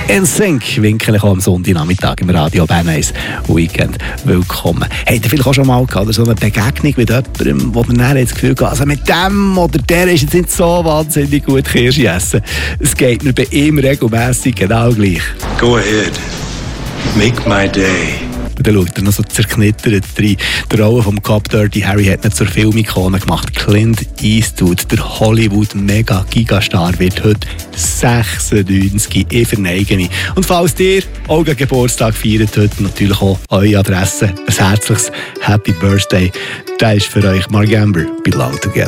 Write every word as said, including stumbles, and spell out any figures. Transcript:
N Sync winken am Sonntagnachmittag im Radio Bern eins Weekend. Willkommen. Habt ihr vielleicht auch schon mal gehabt, so eine Begegnung mit jemandem, wo man dann das Gefühl hat, also mit dem oder der ist jetzt nicht so wahnsinnig gut Kirsche essen. Es geht mir bei ihm regelmässig genau gleich. Go ahead. Make my day. Und dann schaut er noch so zerknittert rein. Die Rolle vom Cop Dirty Harry hat ihn zur Filmikone gemacht. Clint Eastwood, der Hollywood-Mega-Gigastar, wird heute sechsundneunzig. Ich verneige mich. Und falls ihr auch Geburtstag feiert, heute natürlich auch eure Adresse. Ein herzliches Happy Birthday. Das ist für euch Mark Amber. Belong Together.